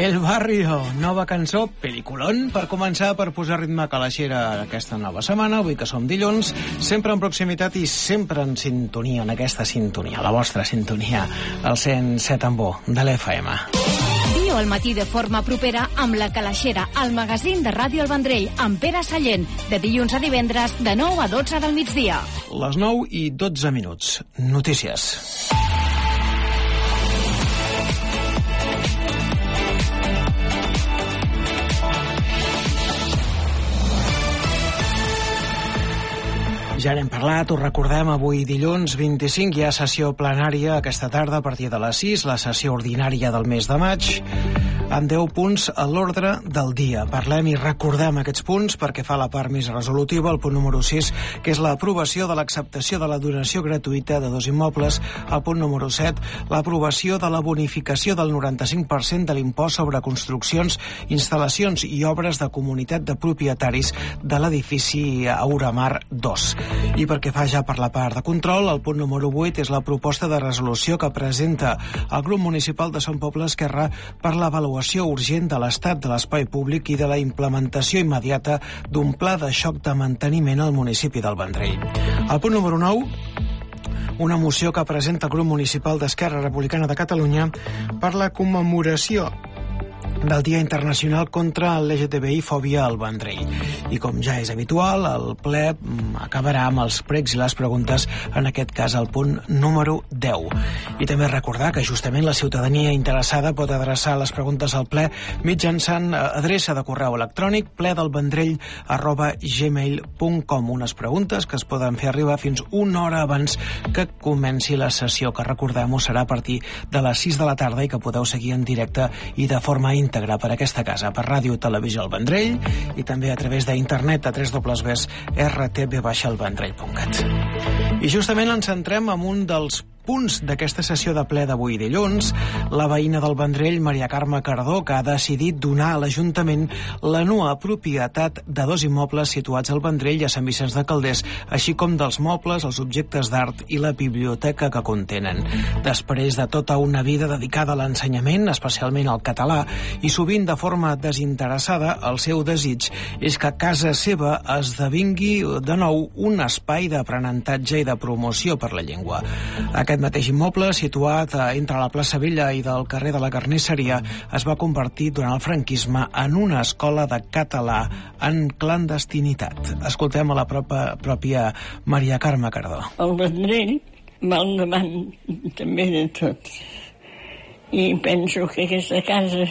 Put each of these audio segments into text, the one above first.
El Barrio, nova cançó, peliculón, per començar, per posar ritme a calaixera aquesta nova setmana, avui que som dilluns, sempre en proximitat i sempre en sintonia, en aquesta sintonia, la vostra sintonia, el 107 en bo de l'FM. Viu al matí de forma propera amb la calaixera, al magazín de Ràdio El Vendrell, amb Pere Sallent, de dilluns a divendres, de 9 a 12 del migdia. Les 9 i 12 minuts. Notícies. Ja n'hem parlat, us recordem, avui dilluns 25 hi ha sessió plenària aquesta tarda a partir de les 6, la sessió ordinària del mes de maig, amb 10 punts a l'ordre del dia. Parlem i recordem aquests punts perquè fa la part més resolutiva, el punt número 6, que és l'aprovació de l'acceptació de la donació gratuïta de 2 immobles, el punt número 7, l'aprovació de la bonificació del 95% de l'impost sobre construccions, instal·lacions i obres de comunitat de propietaris de l'edifici Auramar 2. I perquè fa ja per la part de control, el punt número 8 és la proposta de resolució que presenta el grup municipal de Sant Poble Esquerra per l'avaluació urgent de l'estat de l'espai públic i de la implementació immediata d'un pla de xoc de manteniment al municipi del Vendrell. El punt número 9, una moció que presenta el grup municipal d'Esquerra Republicana de Catalunya per la commemoració del Dia Internacional contra l'LGTBI-fòbia al Vendrell. I com ja és habitual, el ple acabarà amb els pregs i les preguntes, en aquest cas el punt número 10. I també recordar que justament la ciutadania interessada pot adreçar les preguntes al ple mitjançant adreça de correu electrònic pledelvendrell@gmail.com. Unes preguntes que es poden fer arribar fins una hora abans que comenci la sessió, que recordem-ho serà a partir de les 6 de la tarda i que podeu seguir en directe i de forma íntegra per aquesta casa, per Ràdio Televisió El Vendrell i també a través d'internet a www.rtb-elvendrell.cat. I justament ens centrem en un dels punts d'aquesta sessió de ple d'avui dilluns, la veïna del Vendrell, Maria Carme Cardó, que ha decidit donar a l'Ajuntament la nua propietat de 2 immobles situats al Vendrell i a Sant Vicenç de Calders, així com dels mobles, els objectes d'art i la biblioteca que contenen. Després de tota una vida dedicada a l'ensenyament, especialment al català, i sovint de forma desinteressada, el seu desig és que casa seva esdevingui de nou un espai d'aprenentatge i de promoció per la llengua. Aquest mateix immoble, situat entre la plaça Vella i del carrer de la Carnisseria, es va convertir durant el franquisme en una escola de català en clandestinitat. Escoltem a la pròpia Maria Carme Cardó. El Vendrell va al davant també de tot. I penso que aquesta casa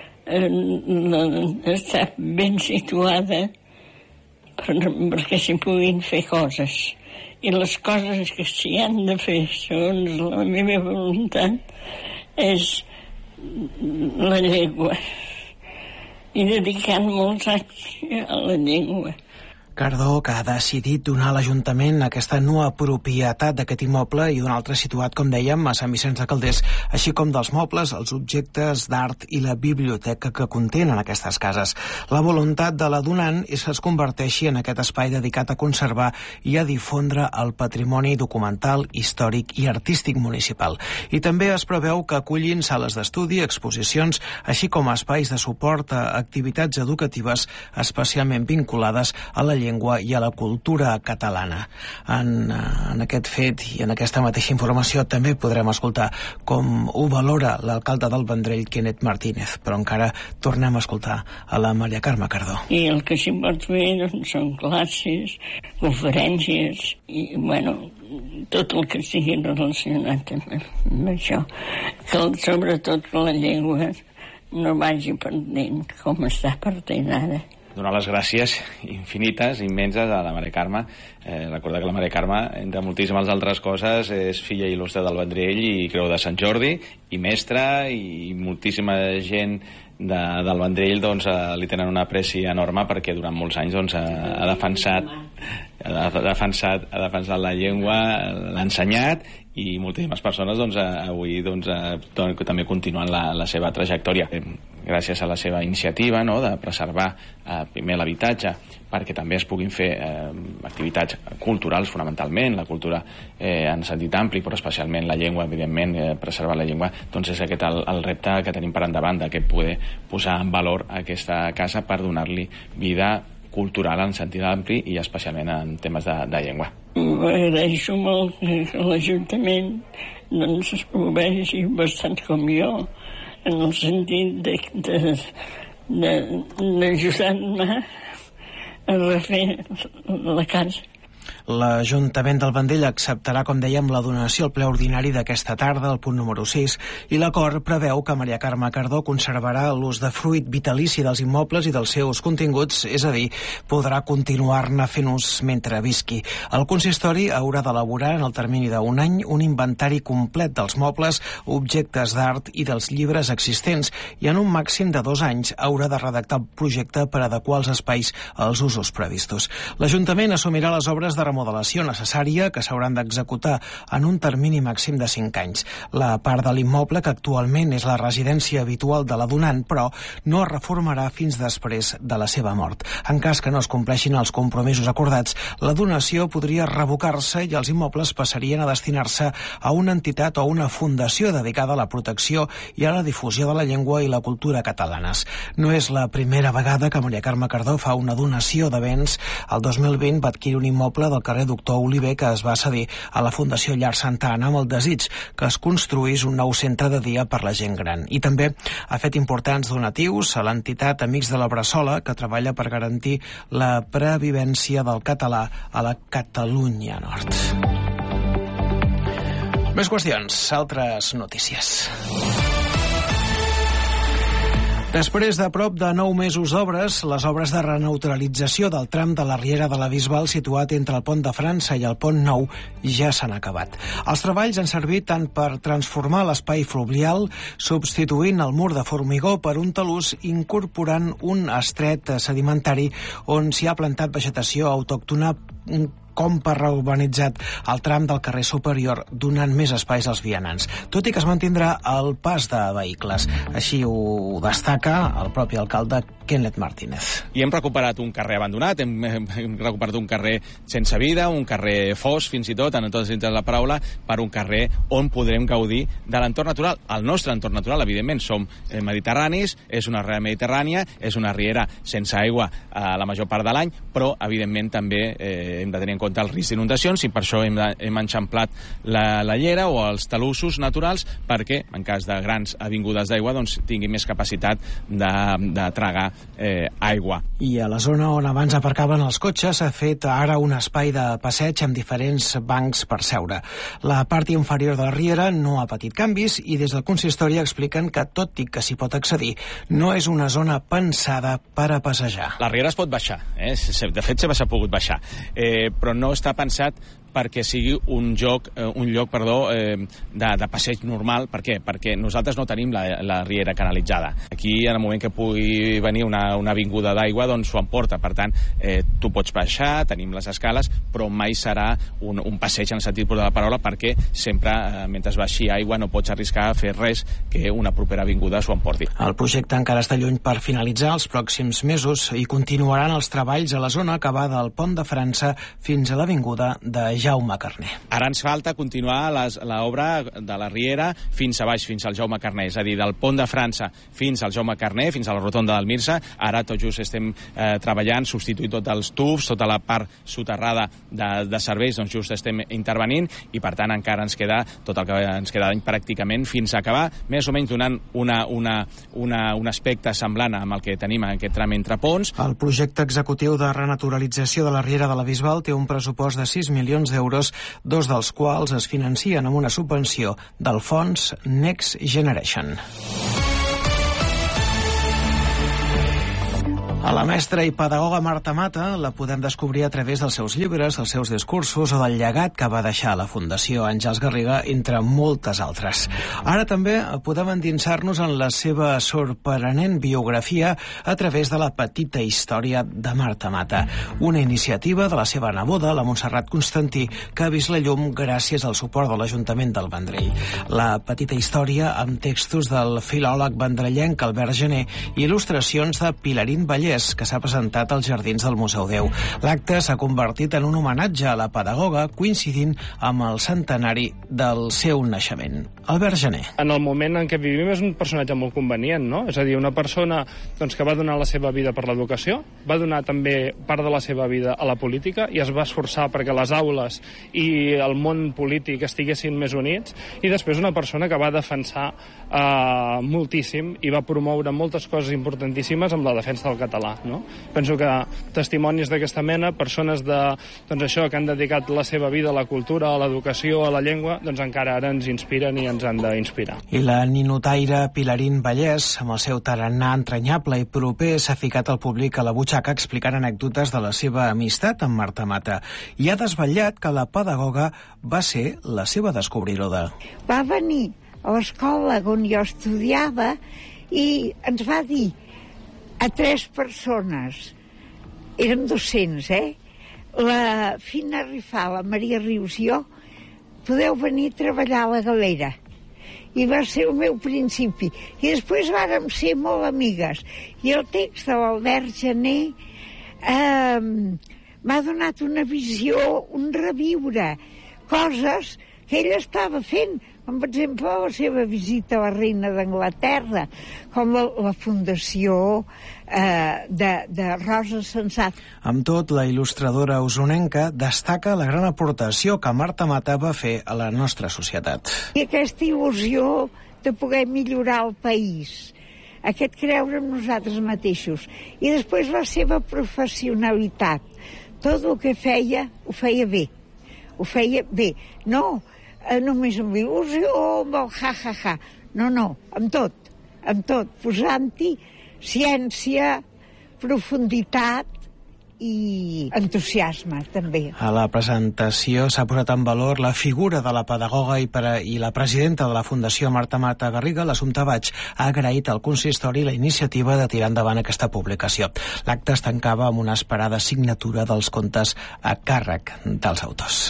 està ben situada perquè s'hi puguin fer coses. I les coses que s'hi han de fer, segons la meva voluntat, és la llengua. I dedicant molts anys a la llengua. Cardó, que ha decidit donar a l'Ajuntament aquesta nua propietat d'aquest immoble i d'un altre situat, com dèiem, a Sant Vicenç de Calders, així com dels mobles, els objectes d'art i la biblioteca que contenen aquestes cases. La voluntat de la donant és que es converteixi en aquest espai dedicat a conservar i a difondre el patrimoni documental, històric i artístic municipal. I també es preveu que acullin sales d'estudi, exposicions, així com espais de suport a activitats educatives especialment vinculades a la llengua i a la cultura catalana. En aquest fet i en aquesta mateixa informació també podrem escoltar com ho valora l'alcalde del Vendrell, Kenneth Martínez, però encara tornem a escoltar a la Maria Carme Cardó. I el que s'hi pot fer doncs, són classes, conferències i, tot el que sigui relacionat amb això. Sobretot que la llengua no vagi perdent com està perdent ara. Donar les gràcies infinites, immenses a la Maria Carme. Recordar que la Maria Carme, entre moltíssimes altres coses, és filla il·lustre del Vendrell i Creu de Sant Jordi, i mestra, i moltíssima gent del Vendrell li tenen una apreci enorme perquè durant molts anys ha defensat la llengua, l'ha ensenyat, i moltíssimes persones avui també continuen la seva trajectòria. gràcies a la seva iniciativa, no?, de preservar primer l'habitatge, perquè també es puguin fer activitats culturals, fonamentalment, la cultura en sentit ampli, però especialment la llengua, evidentment, preservar la llengua, doncs és aquest el repte que tenim per endavant, de poder posar en valor aquesta casa per donar-li vida cultural en sentit ampli i especialment en temes de llengua. Agraeixo molt que l'Ajuntament doncs ho vegi bastant com jo, en el sentit d'ajudar-me a refer la casa. L'Ajuntament del Vendrell acceptarà, com dèiem, la donació al ple ordinari d'aquesta tarda, el punt número 6, i l'acord preveu que Maria Carme Cardó conservarà l'ús de fruit vitalici dels immobles i dels seus continguts, és a dir, podrà continuar-ne fent ús mentre visqui. El consistori haurà d'elaborar en el termini d'un any un inventari complet dels mobles, objectes d'art i dels llibres existents, i en un màxim de 2 anys haurà de redactar el projecte per adequar els espais als usos previstos. L'Ajuntament assumirà les obres de remodelació necessària que s'hauran d'executar en un termini màxim de 5 anys. La part de l'immoble, que actualment és la residència habitual de la donant, però no es reformarà fins després de la seva mort. En cas que no es compleixin els compromisos acordats, la donació podria revocar-se i els immobles passarien a destinar-se a una entitat o una fundació dedicada a la protecció i a la difusió de la llengua i la cultura catalanes. No és la primera vegada que Maria Carme Cardó fa una donació de béns. El 2020 va adquirir un immoble del carrer Doctor Oliver que es va cedir a la Fundació Llar Santa Anna amb el desig que es construís un nou centre de dia per la gent gran. I també ha fet importants donatius a l'entitat Amics de la Bressola, que treballa per garantir la previvència del català a la Catalunya Nord. Més qüestions, altres notícies. Després de prop de 9 mesos d'obres, les obres de reneutralització del tram de la Riera de la Bisbal situat entre el Pont de França i el Pont Nou ja s'han acabat. Els treballs han servit tant per transformar l'espai fluvial, substituint el mur de formigó per un talús, incorporant un estret sedimentari on s'hi ha plantat vegetació autòctona, com per reurbanitzat el tram del carrer superior, donant més espais als vianants, tot i que es mantindrà el pas de vehicles. Així ho destaca el propi alcalde Kenneth Martínez. I hem recuperat un carrer abandonat, hem recuperat un carrer sense vida, un carrer fos, fins i tot, en tots els sentit de la paraula, per un carrer on podrem gaudir de l'entorn natural. El nostre entorn natural, evidentment, som mediterranis, és una riera mediterrània, és una riera sense aigua la major part de l'any, però, evidentment, també hem de tenir en compte el risc d'inundacions i per això hem enxamplat la llera o els talussos naturals perquè, en cas de grans avingudes d'aigua, doncs tingui més capacitat de tragar aigua. I a la zona on abans aparcaven els cotxes s'ha fet ara un espai de passeig amb diferents bancs per seure. La part inferior de la riera no ha patit canvis i des del consistori expliquen que, tot i que s'hi pot accedir, no és una zona pensada per a passejar. La riera es pot baixar, de fet s'ha pogut baixar, però no està pensat perquè sigui un lloc de passeig normal. Per què? Perquè nosaltres no tenim la riera canalitzada. Aquí, en el moment que pugui venir una avinguda d'aigua, doncs s'ho emporta. Per tant, tu pots baixar, tenim les escales, però mai serà un passeig en el sentit pur de la paraula, perquè sempre, mentre baixi aigua, no pots arriscar a fer res que una propera avinguda s'ho emporti. El projecte encara està lluny per finalitzar els pròxims mesos i continuaran els treballs a la zona que va del Pont de França fins a l'avinguda de Jaume Carner. Ara ens falta continuar l'obra de la Riera fins a baix, fins al Jaume Carner, és a dir, del Pont de França fins al Jaume Carner, fins a la rotonda del Mirsa. Ara tot just estem treballant, substituint tots els tubs, tota la part soterrada de serveis, doncs just estem intervenint i per tant encara ens queda tot el que ens queda d'any pràcticament fins a acabar, més o menys donant un aspecte semblant amb el que tenim en aquest tram entre ponts. El projecte executiu de renaturalització de la Riera de la Bisbal té un pressupost de 6 milions d'euros, 2 dels quals es financien amb una subvenció del fons Next Generation. A la mestra i pedagoga Marta Mata la podem descobrir a través dels seus llibres, els seus discursos o del llegat que va deixar a la Fundació Àngels Garriga, entre moltes altres. Ara també podem endinsar-nos en la seva sorprenent biografia a través de la petita història de Marta Mata, una iniciativa de la seva neboda, la Montserrat Constantí, que ha vist la llum gràcies al suport de l'Ajuntament del Vendrell. La petita història amb textos del filòleg vendrellenc Albert Gené i il·lustracions de Pilarín Vallès, que s'ha presentat als jardins del Museu Déu. L'acte s'ha convertit en un homenatge a la pedagoga, coincidint amb el centenari del seu naixement. Albert Gené. En el moment en què vivim és un personatge molt convenient, no? És a dir, una persona que va donar la seva vida per l'educació, va donar també part de la seva vida a la política i es va esforçar perquè les aules i el món polític estiguessin més units, i després una persona que va defensar moltíssim i va promoure moltes coses importantíssimes amb la defensa del català, no? Penso que testimonis d'aquesta mena, persones això, que han dedicat la seva vida a la cultura, a l'educació, a la llengua, encara ara ens inspiren i ens han d'inspirar. I la ninotaire Pilarín Vallès, amb el seu tarannà entranyable i proper, s'ha ficat al públic a la butxaca explicant anècdotes de la seva amistat amb Marta Mata i ha desvetllat que la pedagoga va ser la seva descobridora. Va venir a l'escola on jo estudiava i ens va dir a 3 persones, eren docents, la Fina Rifà, la Maria Rius i jo, podeu venir a treballar a la Galera. I va ser el meu principi. I després vàrem ser molt amigues. I el text de l'Albert Gené m'ha donat una visió, un reviure, coses que ell estava fent, com per exemple la seva visita a la reina d'Anglaterra, com la fundació de Rosa Sensat. Amb tot, la il·lustradora usonenca destaca la gran aportació que Marta Mata va fer a la nostra societat. I aquesta il·lusió de poder millorar el país, aquest creure en nosaltres mateixos, i després la seva professionalitat. Tot el que feia, ho feia bé. Ho feia bé. No només amb il·lusió o amb el ha-ha-ha. No, amb tot, posant-hi ciència, profunditat i entusiasme, també. A la presentació s'ha posat en valor la figura de la pedagoga i la presidenta de la Fundació Marta Mata Garriga, l'Assumpta Baig, ha agraït al consistori la iniciativa de tirar endavant aquesta publicació. L'acte es tancava amb una esperada signatura dels contes a càrrec dels autors.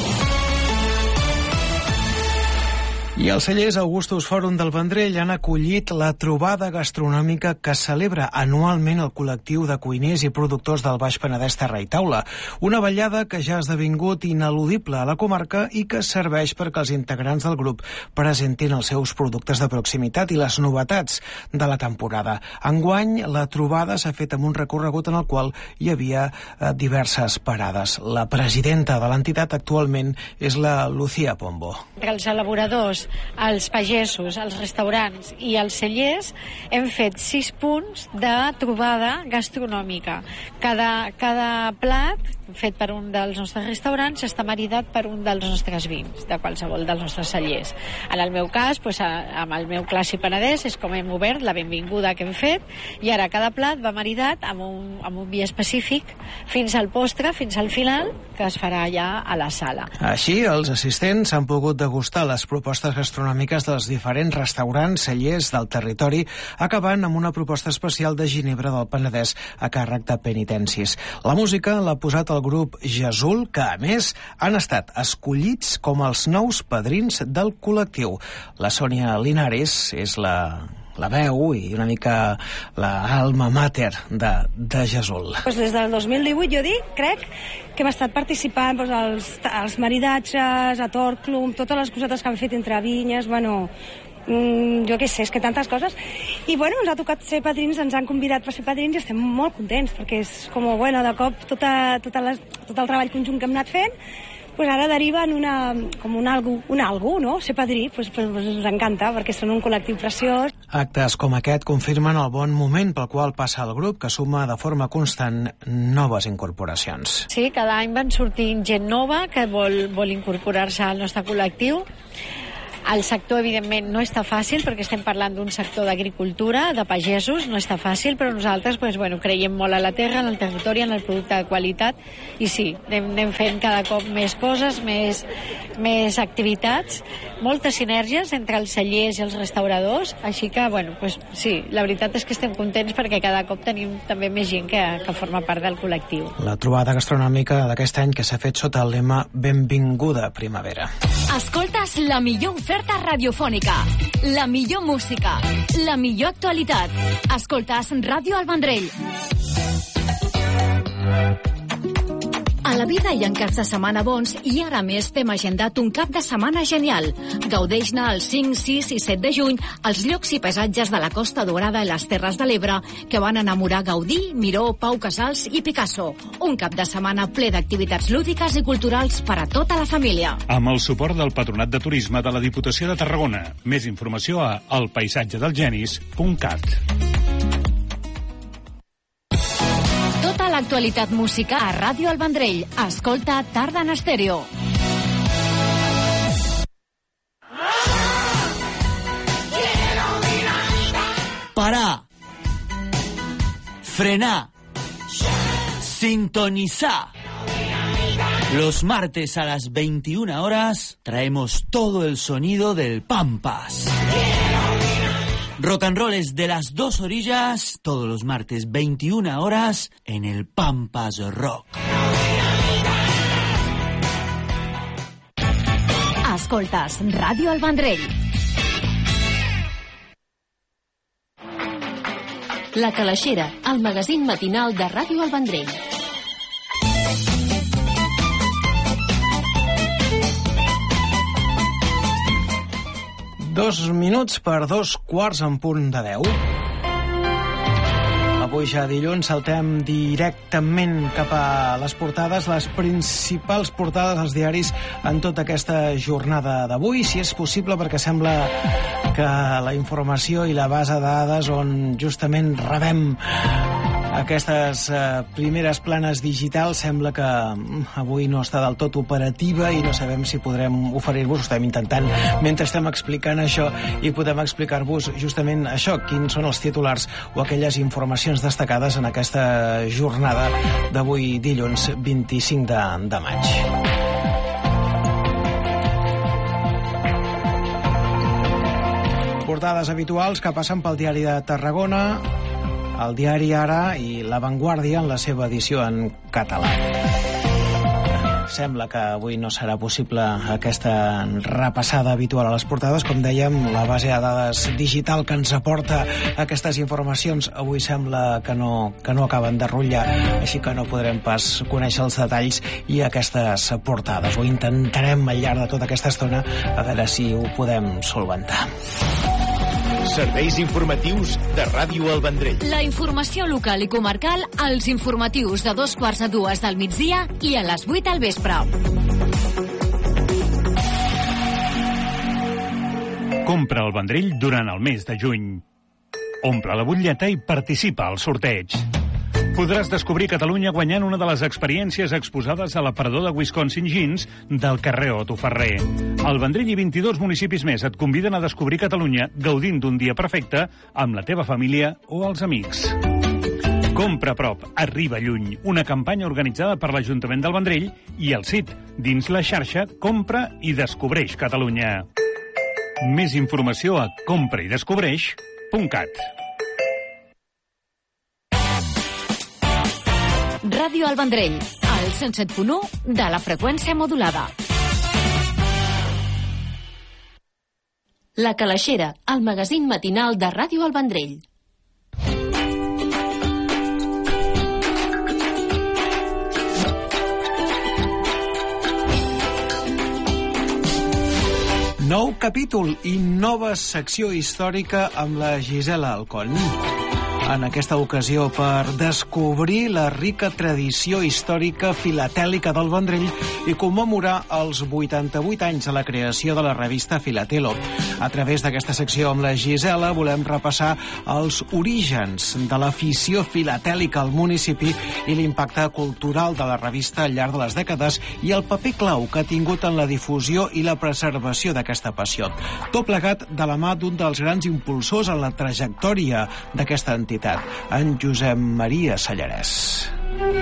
I els cellers Augustus Fòrum del Vendrell han acollit la trobada gastronòmica que celebra anualment el col·lectiu de cuiners i productors del Baix Penedès Terra i Taula. Una vetllada que ja ha esdevingut ineludible a la comarca i que serveix perquè els integrants del grup presentin els seus productes de proximitat i les novetats de la temporada. Enguany, la trobada s'ha fet amb un recorregut en el qual hi havia diverses parades. La presidenta de l'entitat actualment és la Lucía Pombo. Els elaboradors, els pagesos, els restaurants i els cellers hem fet 6 punts de trobada gastronòmica. Cada plat fet per un dels nostres restaurants està maridat per un dels nostres vins, de qualsevol dels nostres cellers. En el meu cas, amb el meu clàssic penedès, és com hem obert la benvinguda que hem fet, i ara cada plat va maridat amb un vi específic fins al postre, fins al final, que es farà ja a la sala. Així, els assistents han pogut degustar les propostes gastronòmiques dels diferents restaurants, cellers del territori, acabant amb una proposta especial de ginebra del Penedès a càrrec de Penitencis. La música l'ha posat el grup Jesús, que a més han estat escollits com els nous padrins del col·lectiu. La Sònia Linares és la veu i una mica l'alma mater de Jesús. Des del 2018, crec que hem estat participant als maridatges, a Torclum, totes les cosetes que han fet entre vinyes, jo què sé, és que tantes coses. I ens ha tocat ser padrins, ens han convidat per ser padrins i estem molt contents, perquè és com, de cop tot el treball conjunt que hem anat fent, ara deriva en un algú, no? Ser padrí, ens encanta, perquè són un col·lectiu preciós. Actes com aquest confirmen el bon moment pel qual passa el grup, que suma de forma constant noves incorporacions. Sí, cada any van sortint gent nova que vol incorporar-se al nostre col·lectiu. El sector, evidentment, no està fàcil, perquè estem parlant d'un sector d'agricultura, de pagesos, no està fàcil, però nosaltres creiem molt a la terra, en el territori, en el producte de qualitat, i sí, anem fent cada cop més coses, més activitats, moltes sinergies entre els cellers i els restauradors, així que, sí, la veritat és que estem contents perquè cada cop tenim també més gent que forma part del col·lectiu. La trobada gastronòmica d'aquest any que s'ha fet sota el lema Benvinguda Primavera. Escoltes la millor oferta radiofònica, la millor música, la millor actualitat. Escoltes Ràdio El Vendrell. A la vida hi ha caps de setmana bons i ara més t'hem agendat un cap de setmana genial. Gaudeix-ne el 5, 6 i 7 de juny als llocs i paisatges de la Costa Daurada i les Terres de l'Ebre que van enamorar Gaudí, Miró, Pau Casals i Picasso. Un cap de setmana ple d'activitats lúdiques i culturals per a tota la família. Amb el suport del Patronat de Turisme de la Diputació de Tarragona. Més informació a elpaisatgedelgenis.cat. Tota l'actualitat musical a Ràdio El Vendrell. Escolta Tarda en Estèreo. Parar. Frenar. Sintonizar. Los martes a las 21 horas traemos todo el sonido del Pampas. Rock and roll es de las dos orillas, todos los martes 21 horas en el Pampas Rock. Escoltes Ràdio El Vendrell. La Calaixera, el magazín matinal de Ràdio El Vendrell. Dos minuts per 2:15 en punt de 10. Avui ja dilluns saltem directament cap a les portades, les principals portades dels diaris en tota aquesta jornada d'avui, si és possible, perquè sembla que la informació i la base de dades on justament rebem aquestes primeres planes digitals sembla que avui no està del tot operativa i no sabem si podrem oferir-vos, ho estem intentant mentre estem explicant això i podem explicar-vos justament això, quins són els titulars o aquelles informacions destacades en aquesta jornada d'avui dilluns 25 de maig. Portades habituals que passen pel diari de Tarragona, el diari Ara i La Vanguardia en la seva edició en català. Sembla que avui no serà possible aquesta repassada habitual a les portades. Com dèiem, la base de dades digital que ens aporta aquestes informacions avui sembla que no acaben de rotllar, així que no podrem pas conèixer els detalls i aquestes portades. Ho intentarem al llarg de tota aquesta estona a veure si ho podem solventar. Serveis informatius de Ràdio El Vendrell. La informació local i comarcal als informatius de 2:15 del migdia i a les 8 del vespre. Compra el Vendrell durant el mes de juny. Omple la butlleta i participa al sorteig. Podràs descobrir Catalunya guanyant una de les experiències exposades a l'aparador de Wisconsin Jeans del carrer Otto Ferrer. El Vendrell i 22 municipis més et conviden a descobrir Catalunya gaudint d'un dia perfecte amb la teva família o els amics. Compra a prop, arriba lluny. Una campanya organitzada per l'Ajuntament del Vendrell i el CIT, dins la xarxa Compra i Descobreix Catalunya. Més informació a compraidescobreix.cat. Ràdio El Vendrell, al 107.1 de la freqüència modulada. La Calaixera, el magazín matinal de Ràdio El Vendrell. Nou capítol i nova secció històrica amb la Gisela Alcón. en aquesta ocasió per descobrir la rica tradició històrica filatèlica del Vendrell i commemorar els 88 anys de la creació de la revista Filatelo. A través d'aquesta secció amb la Gisela volem repassar els orígens de l'afició filatèlica al municipi i l'impacte cultural de la revista al llarg de les dècades i el paper clau que ha tingut en la difusió i la preservació d'aquesta passió. Tot plegat de la mà d'un dels grans impulsors en la trajectòria d'aquesta entitat, en Josep Maria Sallarès.